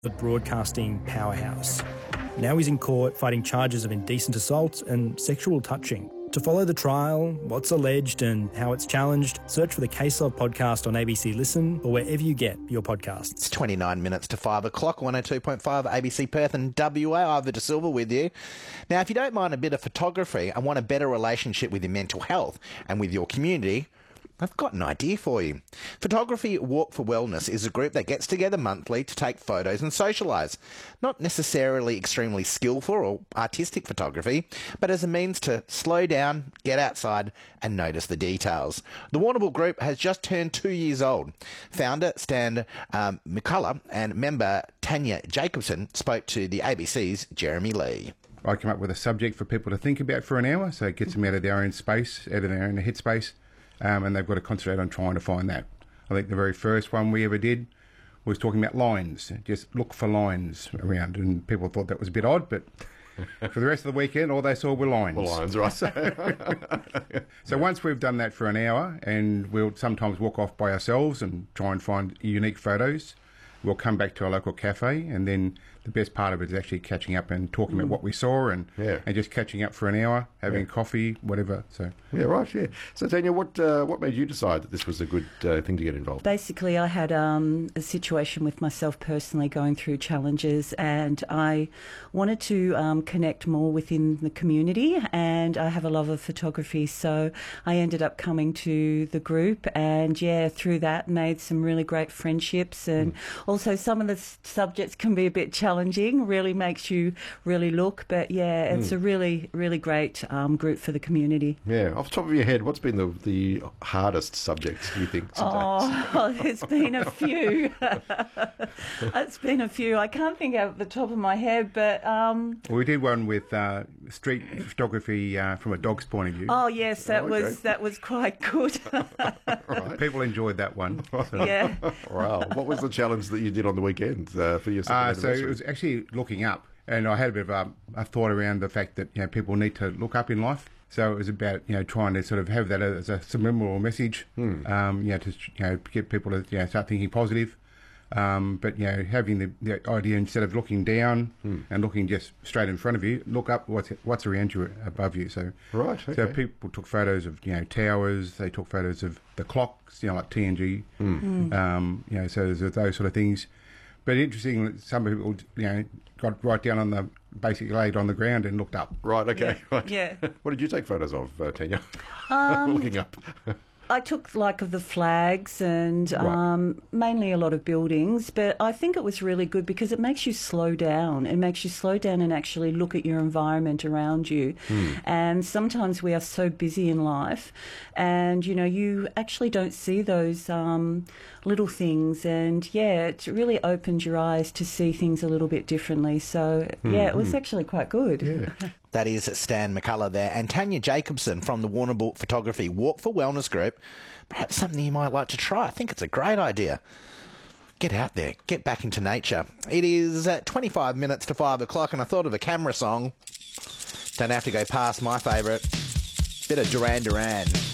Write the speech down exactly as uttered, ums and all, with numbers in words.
the broadcasting powerhouse. Now he's in court fighting charges of indecent assault and sexual touching. To follow the trial, what's alleged and how it's challenged, search for the Case Of podcast on A B C Listen or wherever you get your podcasts. It's twenty-nine minutes to five o'clock, one oh two point five A B C Perth and W A. Ivor De Silva with you. Now, if you don't mind a bit of photography and want a better relationship with your mental health and with your community, I've got an idea for you. Photography Walk for Wellness is a group that gets together monthly to take photos and socialise. Not necessarily extremely skillful or artistic photography, but as a means to slow down, get outside and notice the details. The Warrnambool group has just turned two years old. Founder Stan um, McCullough and member Tanya Jacobson spoke to the A B C's Jeremy Lee. I come up with a subject for people to think about for an hour, so it gets them out of their own space, out of their own headspace. Um, and they've got to concentrate on trying to find that. I think the very first one we ever did was talking about lines. Just look for lines around, and people thought that was a bit odd, but for the rest of the weekend, all they saw were lines. Well, lines, right. So, so once we've done that for an hour, and we'll sometimes walk off by ourselves and try and find unique photos, we'll come back to a local cafe, and then the best part of it is actually catching up and talking about what we saw and Yeah. and just catching up for an hour, having Yeah. coffee, whatever. So Yeah, right, yeah. So, Tanya, what uh, what made you decide that this was a good uh, thing to get involved? Basically, I had um, a situation with myself personally going through challenges, and I wanted to um, connect more within the community, and I have a love of photography, so I ended up coming to the group, and yeah, through that made some really great friendships, and mm. also some of the s- subjects can be a bit challenging, really makes you really look, but yeah, it's mm. a really, really great um, group for the community. Yeah, off the top of your head, what's been the, the hardest subject, do you think? Oh, there's been a few. It's been a few. I can't think out of the top of my head, but... Um... Well, we did one with uh, street photography uh, from a dog's point of view. Oh, yes, that Oh, okay. was that was quite good. Right. People enjoyed that one. So. Yeah. Wow. What was the challenge that you did on the weekend uh, for your second Uh, so anniversary? it was actually looking up, and I had a bit of a, a thought around the fact that you know people need to look up in life. So it was about you know trying to sort of have that as a subliminal message, Hmm. um, you know, to you know get people to you know start thinking positive. Um, but you know, having the, the idea instead of looking down Hmm. and looking just straight in front of you, look up what's what's around you above you. So Right, So okay. people took photos of you know towers. They took photos of the clocks, you know, like T N G. Hmm. Um, you know, so there's those sort of things. But interesting, some people you know got right down on the basically laid on the ground and looked up. Right, okay. Right. Yeah. What did you take photos of, uh, Tanya? Um, Looking up. I took like of the flags and Right. um, mainly a lot of buildings, but I think it was really good because it makes you slow down. It makes you slow down and actually look at your environment around you. And sometimes we are so busy in life, and you know you actually don't see those um, little things. And yeah, it really opens your eyes to see things a little bit differently. So yeah, it was actually quite good. Yeah. That is Stan McCullough there, and Tanya Jacobson from the Warrnambool Photography Walk for Wellness group. Perhaps something you might like to try. I think it's a great idea. Get out there. Get back into nature. It is uh, twenty-five minutes to five o'clock, and I thought of a camera song. Don't have to go past my favourite. Bit of Duran Duran.